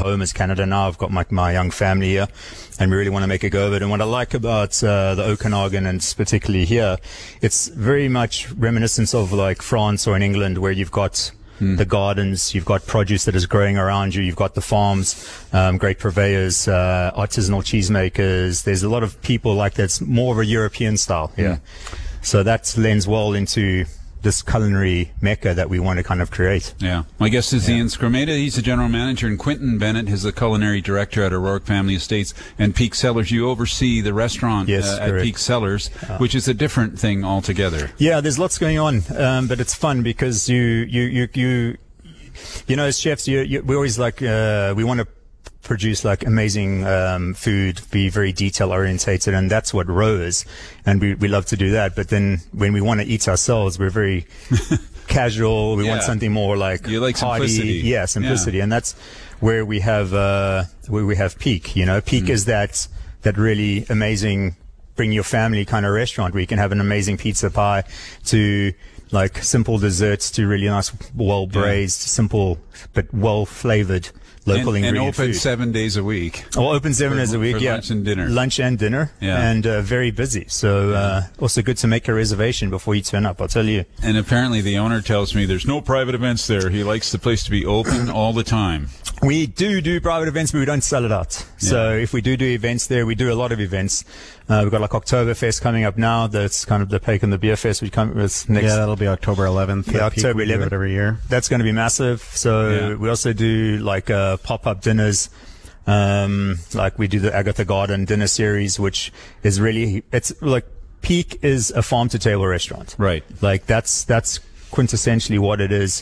home is Canada now. I've got my young family here, and we really want to make a go of it. And what I like about the Okanagan, and particularly here, it's very much reminiscent of like France or in England, where you've got the gardens, you've got produce that is growing around you, you've got the farms, great purveyors, artisanal cheesemakers. There's a lot of people like that's more of a European style here. So that lends well into this culinary mecca that we want to kind of create. Yeah. My guest is Ian Skrometa. He's the general manager, and Quentin Bennett is the culinary director at O'Rourke Family Estates and Peak Cellars. You oversee the restaurant at Peak Cellars, which is a different thing altogether. Yeah, there's lots going on, but it's fun because you know, as chefs, we always like, we want to produce like amazing food, be very detail orientated, and that's what Roe is, and we love to do that. But then when we want to eat ourselves, we're very casual. We want something more like you like hearty, simplicity. Simplicity, and that's where we have Peak. You know, Peak is that really amazing bring your family kind of restaurant where you can have an amazing pizza pie to like simple desserts to really nice, well braised, simple but well flavored local ingredient and open food. 7 days a week. Oh, open 7 days a week, for lunch and dinner. Lunch and dinner, and very busy. So also good to make a reservation before you turn up, I'll tell you. And apparently the owner tells me there's no private events there. He likes the place to be open all the time. We do private events, but we don't sell it out. So if we do events there, we do a lot of events. We've got like Oktoberfest coming up now. That's kind of the Peak and the Beer Fest. We come with next. Yeah, that'll be October 11th. Yeah, October 11th every year. That's going to be massive. So we also do like pop-up dinners. Like we do the Agatha Garden dinner series, which is really, it's like Peak is a farm to table restaurant. Right. Like that's quintessentially what it is.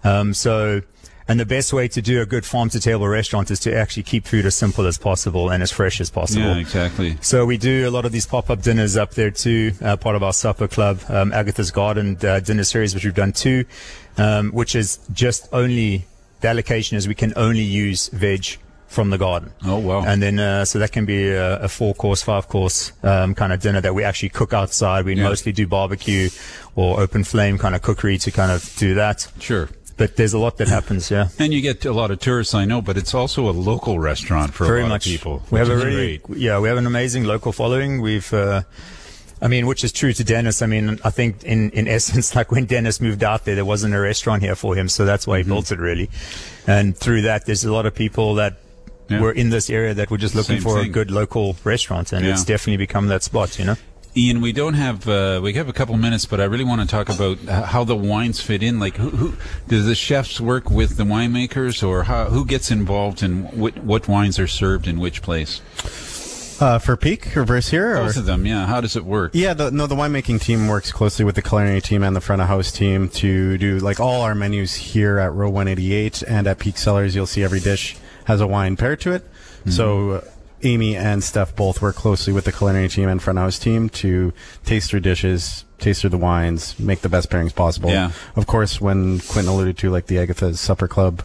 And the best way to do a good farm-to-table restaurant is to actually keep food as simple as possible and as fresh as possible. Yeah, exactly. So we do a lot of these pop-up dinners up there too, part of our supper club, Agatha's Garden dinner series, which we've done too, which is just only, the allocation is we can only use veg from the garden. Oh, wow. And then, so that can be a 4-course, 5-course kind of dinner that we actually cook outside. We mostly do barbecue or open flame kind of cookery to kind of do that. Sure. But there's a lot that happens, And you get a lot of tourists, I know, but it's also a local restaurant for a lot of people. We have we have an amazing local following. We've, which is true to Dennis. I mean, I think in essence, like when Dennis moved out there wasn't a restaurant here for him, so that's why he built it really. And through that, there's a lot of people that were in this area that were just looking for a good local restaurant, and it's definitely become that spot, you know. Ian, we don't have we have a couple minutes, but I really want to talk about how the wines fit in. Like, who does the chefs work with the winemakers, or who gets involved in what wines are served in which place? For Peak or versus here? Both of them, yeah. How does it work? Yeah, the winemaking team works closely with the culinary team and the front of house team to do like all our menus here at Row 188 and at Peak Cellars. You'll see every dish has a wine paired to it. So Amy and Steph both work closely with the culinary team and front of house team to taste their dishes, taste through the wines, make the best pairings possible. Yeah. Of course, when Quentin alluded to like the Agatha's Supper Club,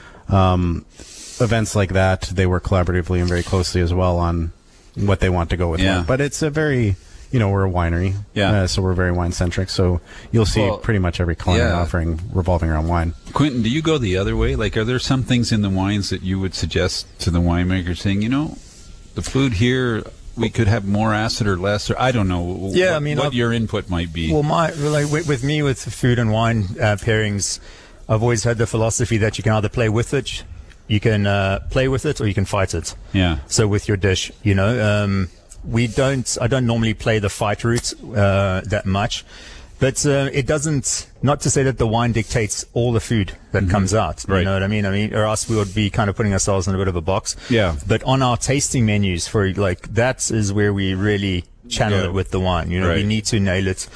events like that, they work collaboratively and very closely as well on what they want to go with. Yeah. But it's a very, we're a winery. Yeah. So we're very wine centric. So you'll see pretty much every culinary offering revolving around wine. Quentin, do you go the other way? Like, are there some things in the wines that you would suggest to the winemaker saying, the food here, we could have more acid or less, or I don't know what your input might be. Well, with me, with food and wine pairings, I've always had the philosophy that you can either play with it, you can play with it, or you can fight it. Yeah. So with your dish, I don't normally play the fight route that much. But it doesn't, not to say that the wine dictates all the food that comes out. Right. You know what I mean? Or else we would be kind of putting ourselves in a bit of a box. Yeah. But on our tasting menus that is where we really channel it with the wine. We need to nail it.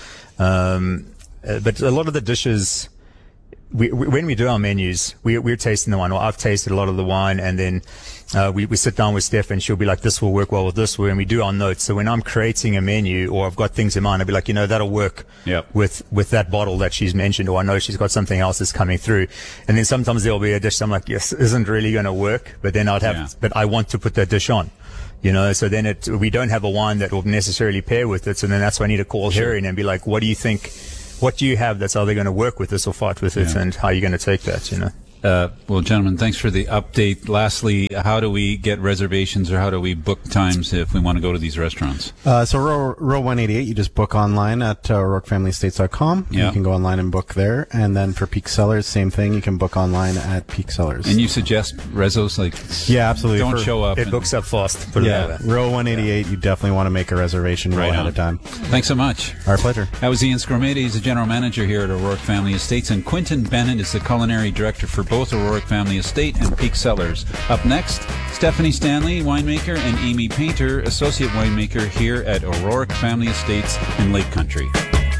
But a lot of the dishes, when we do our menus, we're tasting the wine. Well, I've tasted a lot of the wine, and then we sit down with Steph, and she'll be like, this will work well with this, and we do our notes. So when I'm creating a menu, or I've got things in mind, I'll be like, that'll work with that bottle that she's mentioned, or I know she's got something else that's coming through. And then sometimes there'll be a dish I'm like, yes, isn't really going to work, but then but I want to put that dish on. So then we don't have a wine that will necessarily pair with it. So then that's why I need to call her in and be like, what do you think? What do you have that's either going to work with this or fight with it, and how are you going to take that, Well, gentlemen, thanks for the update. Lastly, how do we get reservations or how do we book times if we want to go to these restaurants? So row 188, you just book online at O'RourkeFamilyEstates.com. Yeah. You can go online and book there. And then for Peak Cellars, same thing. You can book online at Peak Cellars. And you suggest resos Yeah, absolutely. don't show up. It books up fast. Put it that way. row 188, you definitely want to make a reservation Right ahead on. of time. Thanks so much. Our pleasure. That was Ian Scromady. He's the general manager here at O'Rourke Family Estates, and Quentin Bennett is the culinary director for both O'Rourke Family Estate and Peak Cellars. Up next, Stephanie Stanley, winemaker, and Amy Painter, associate winemaker here at O'Rourke Family Estates in Lake Country.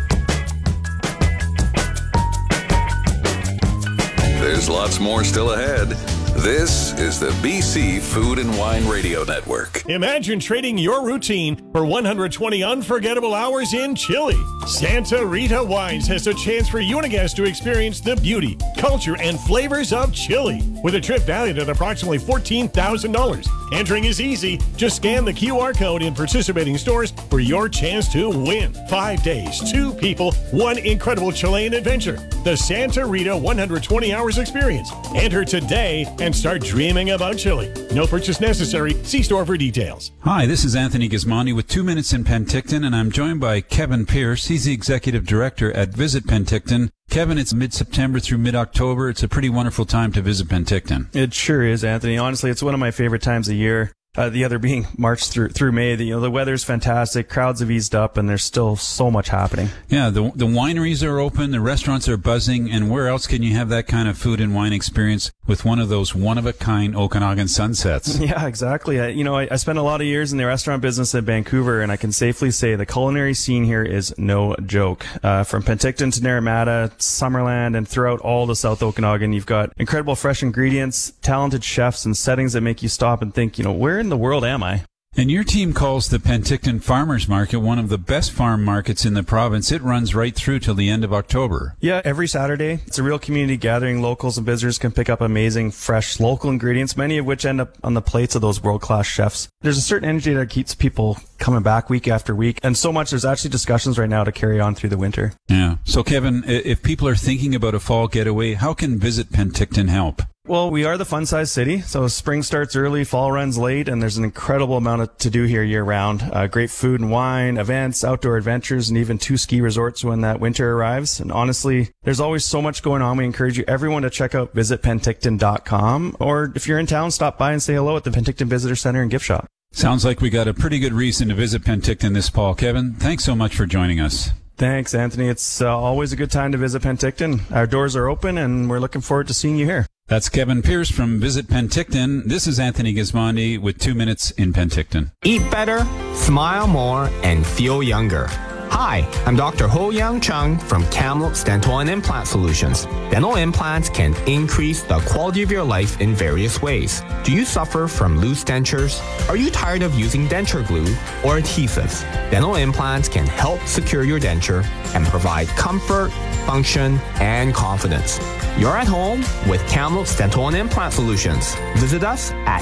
There's lots more still ahead. This is the BC Food and Wine Radio Network. Imagine trading your routine for 120 unforgettable hours in Chile. Santa Rita Wines has a chance for you and a guest to experience the beauty, culture, and flavors of Chile with a trip valued at approximately $14,000. Entering is easy. Just scan the QR code in participating stores for your chance to win. 5 days, 2 people, 1 incredible Chilean adventure. The Santa Rita 120 Hours Experience. Enter today and start dreaming about Chile. No purchase necessary. See store for details. Hi, this is Anthony Gismondi with 2 Minutes in Penticton, and I'm joined by Kevin Pierce. He's the executive director at Visit Penticton. Kevin, it's mid-September through mid-October. It's a pretty wonderful time to visit Penticton. It sure is, Anthony. Honestly, it's one of my favorite times of year. The other being March through May. The weather's fantastic. Crowds have eased up, and there's still so much happening. Yeah, the wineries are open, the restaurants are buzzing, and where else can you have that kind of food and wine experience with one of those one-of-a-kind Okanagan sunsets? Yeah, exactly. I spent a lot of years in the restaurant business in Vancouver, and I can safely say the culinary scene here is no joke. From Penticton to Naramata, Summerland, and throughout all the South Okanagan, you've got incredible fresh ingredients, talented chefs, and settings that make you stop and think, where in the world am I? And your team calls the Penticton Farmers Market one of the best farm markets in the province. It runs right through till the end of October. Yeah, every Saturday. It's a real community gathering. Locals and visitors can pick up amazing, fresh, local ingredients, many of which end up on the plates of those world-class chefs. There's a certain energy that keeps people coming back week after week, and so much there's actually discussions right now to carry on through the winter. Yeah. So, Kevin, if people are thinking about a fall getaway, how can Visit Penticton help? Well, we are the fun-sized city, so spring starts early, fall runs late, and there's an incredible amount to do here year-round. Great food and wine, events, outdoor adventures, and even 2 ski resorts when that winter arrives. And honestly, there's always so much going on. We encourage everyone to check out visitpenticton.com, or if you're in town, stop by and say hello at the Penticton Visitor Center and Gift Shop. Sounds like we got a pretty good reason to visit Penticton this fall. Kevin, thanks so much for joining us. Thanks, Anthony. It's always a good time to visit Penticton. Our doors are open, and we're looking forward to seeing you here. That's Kevin Pierce from Visit Penticton. This is Anthony Gismondi with 2 Minutes in Penticton. Eat better, smile more, and feel younger. Hi, I'm Dr. Ho Young Chung from Kamloops Dental and Implant Solutions. Dental implants can increase the quality of your life in various ways. Do you suffer from loose dentures? Are you tired of using denture glue or adhesives? Dental implants can help secure your denture and provide comfort, function, and confidence. You're at home with Kamloops Dental and Implant Solutions. Visit us at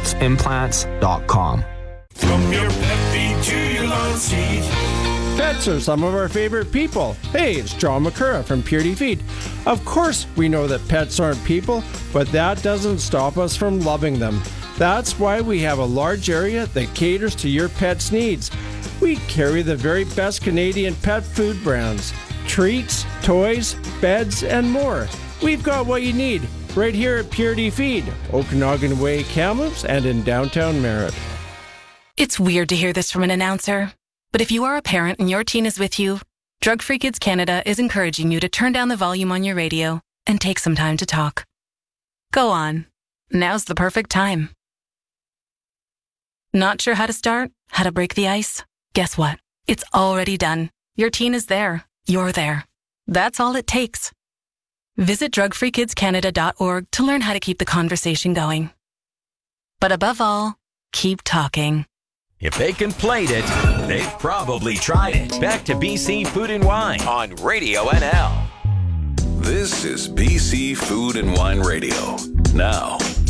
kamloopsimplants.com. From your pet feed to your lawn seed. Pets are some of our favorite people. Hey, it's John McCurra from Purity Feed. Of course, we know that pets aren't people, but that doesn't stop us from loving them. That's why we have a large area that caters to your pet's needs. We carry the very best Canadian pet food brands, treats, toys, beds, and more. We've got what you need right here at Purity Feed, Okanagan Way, Kamloops, and in downtown Merritt. It's weird to hear this from an announcer, but if you are a parent and your teen is with you, Drug Free Kids Canada is encouraging you to turn down the volume on your radio and take some time to talk. Go on. Now's the perfect time. Not sure how to start? How to break the ice? Guess what? It's already done. Your teen is there. You're there. That's all it takes. Visit drugfreekidscanada.org to learn how to keep the conversation going. But above all, keep talking. If they can plate it, they've probably tried it. Back to BC Food and Wine on Radio NL. This is BC Food and Wine Radio. Now,